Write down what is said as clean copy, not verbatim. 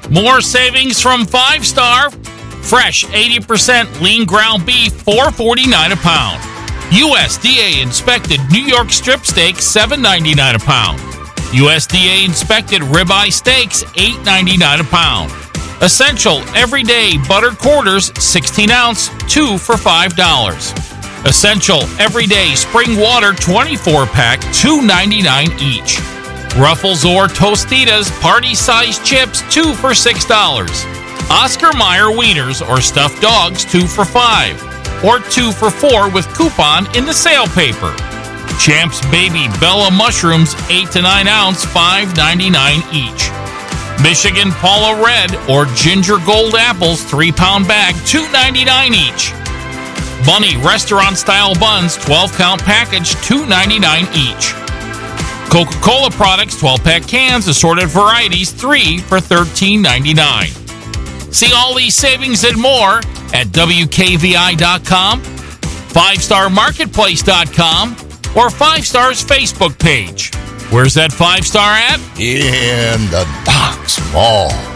More savings from 5 Star. Fresh 80% lean ground beef, $4.49 a pound. USDA inspected New York strip steak, $7.99 a pound. USDA inspected ribeye steaks, $8.99 a pound. Essential everyday buttered quarters, 16 ounce, 2 for $5. Essential everyday spring water 24 pack, $2.99 each. Ruffles or Tostitas party size chips, 2 for $6. Oscar Mayer wieners or stuffed dogs, 2 for $5, or 2 for $4 with coupon in the sale paper. Champs Baby Bella mushrooms, 8 to 9 ounce, $5.99 each. Michigan Paula Red or Ginger Gold apples, 3-pound bag, $2.99 each. Bunny restaurant style buns, 12-count package, $2.99 each. Coca-Cola products, 12-pack cans, assorted varieties, 3 for $13.99. See all these savings and more at WKVI.com, 5starmarketplace.com, or 5 Star's Facebook page. Where's that 5 Star at? In the Docks Mall.